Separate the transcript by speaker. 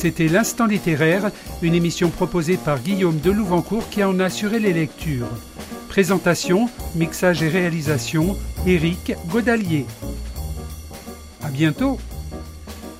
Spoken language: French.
Speaker 1: C'était l'Instant littéraire, une émission proposée par Guillaume de Louvencourt qui en a assuré les lectures. Présentation, mixage et réalisation, Éric Godalier. À bientôt.